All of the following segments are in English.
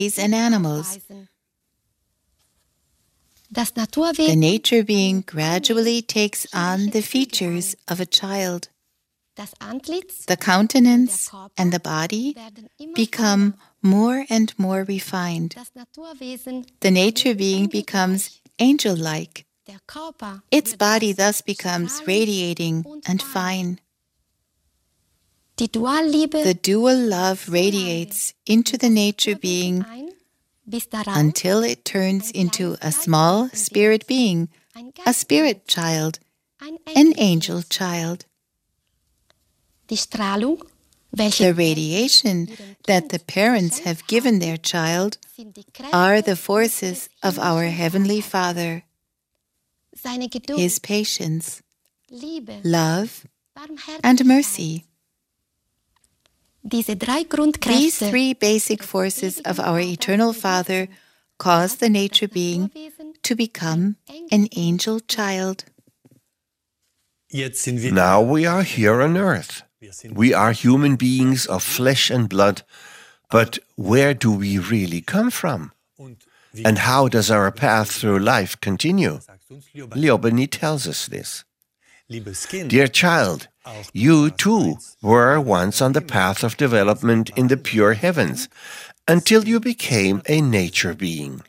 and animals. The nature being gradually takes on the features of a child. The countenance and the body become more and more refined. The nature being becomes angel-like. Its body thus becomes radiating and fine. The dual love radiates into the nature being until it turns into a small spirit being, a spirit child, an angel child. The radiation that the parents have given their child are the forces of our Heavenly Father. His patience, love, and mercy. These three basic forces of our Eternal Father cause the nature being to become an angel child. Now we are here on earth. We are human beings of flesh and blood, but where do we really come from? And how does our path through life continue? Liobani tells us this. Dear child, you too were once on the path of development in the pure heavens, until you became a nature being.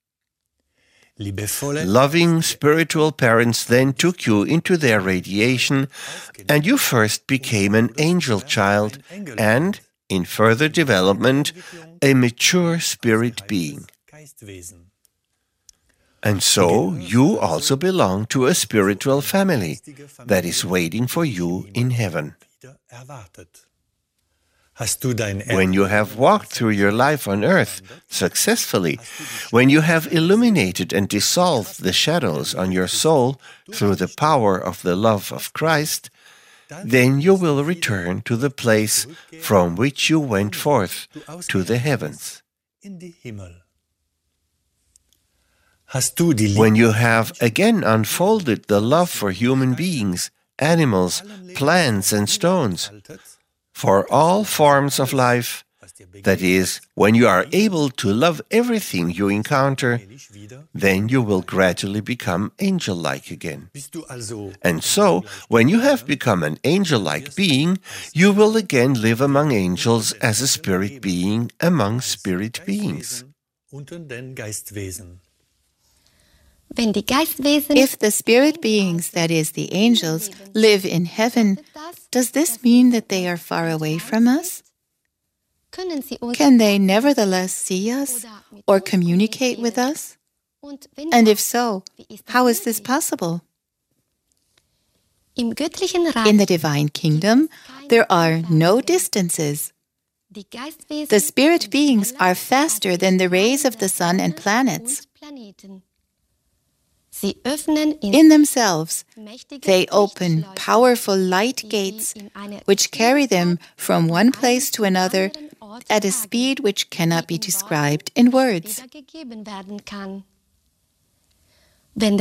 Loving spiritual parents then took you into their radiation, and you first became an angel child, and, in further development, a mature spirit being. And so, you also belong to a spiritual family that is waiting for you in heaven. When you have walked through your life on earth successfully, when you have illuminated and dissolved the shadows on your soul through the power of the love of Christ, then you will return to the place from which you went forth, to the heavens. When you have again unfolded the love for human beings, animals, plants, and stones, for all forms of life, that is, when you are able to love everything you encounter, then you will gradually become angel-like again. And so, when you have become an angel-like being, you will again live among angels as a spirit being among spirit beings. If the spirit beings, that is, the angels, live in heaven, does this mean that they are far away from us? Can they nevertheless see us or communicate with us? And if so, how is this possible? In the divine kingdom, there are no distances. The spirit beings are faster than the rays of the sun and planets. In themselves, they open powerful light gates which carry them from one place to another at a speed which cannot be described in words. When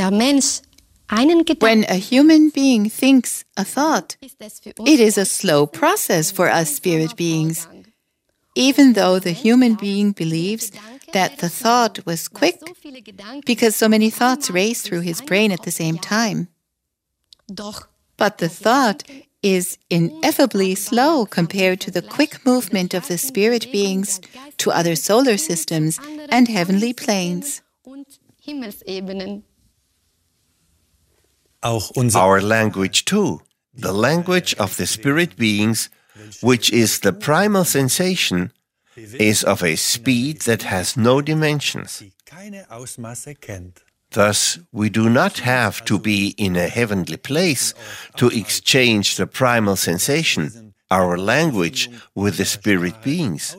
a human being thinks a thought, it is a slow process for us spirit beings. Even though the human being believes that the thought was quick, because so many thoughts race through his brain at the same time. But the thought is ineffably slow compared to the quick movement of the spirit beings to other solar systems and heavenly planes. Our language too, the language of the spirit beings, which is the primal sensation, is of a speed that has no dimensions. Thus, we do not have to be in a heavenly place to exchange the primal sensation, our language, with the spirit beings.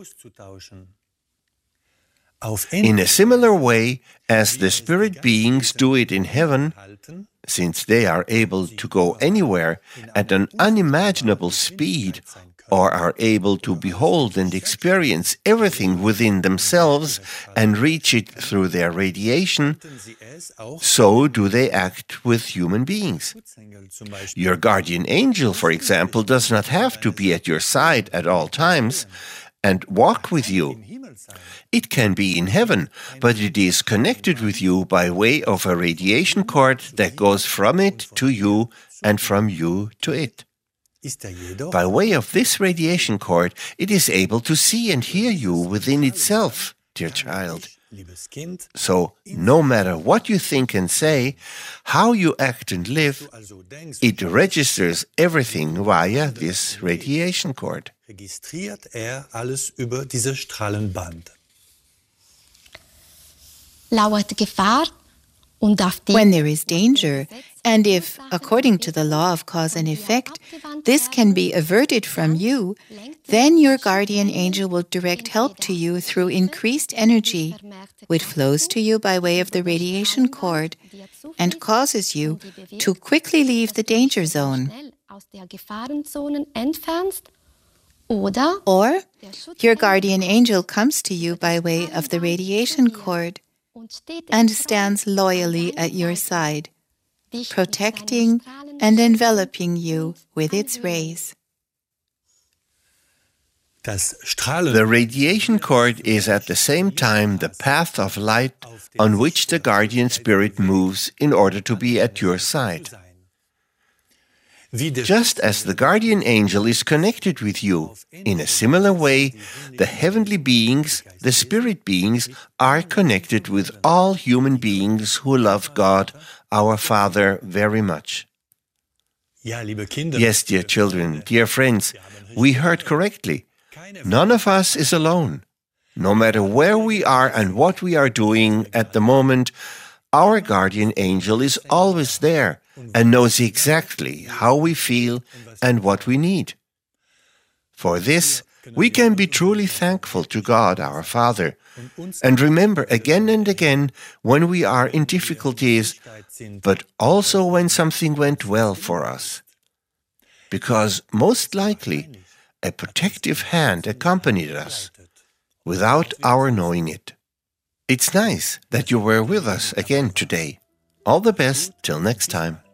In a similar way as the spirit beings do it in heaven, since they are able to go anywhere at an unimaginable speed, or are able to behold and experience everything within themselves and reach it through their radiation, so do they act with human beings. Your guardian angel, for example, does not have to be at your side at all times, and walk with you. It can be in heaven, but it is connected with you by way of a radiation cord that goes from it to you and from you to it. By way of this radiation cord, it is able to see and hear you within itself, dear child. So, no matter what you think and say, how you act and live, it registers everything via this radiation cord. Registriert alles über diese Strahlenband. Lauert Gefahr und auf die When there is danger, and if, according to the law of cause and effect, this can be averted from you, then your guardian angel will direct help to you through increased energy, which flows to you by way of the radiation cord and causes you to quickly leave the danger zone. Or your guardian angel comes to you by way of the radiation cord and stands loyally at your side, protecting and enveloping you with its rays. The radiation cord is at the same time the path of light on which the guardian spirit moves in order to be at your side. Just as the guardian angel is connected with you, in a similar way, the heavenly beings, the spirit beings, are connected with all human beings who love God, our Father, very much. Yes, dear children, dear friends, we heard correctly. None of us is alone. No matter where we are and what we are doing at the moment, our guardian angel is always there and knows exactly how we feel and what we need. For this, we can be truly thankful to God, our Father, and remember again and again when we are in difficulties, but also when something went well for us. Because most likely, a protective hand accompanied us, without our knowing it. It's nice that you were with us again today. All the best till next time.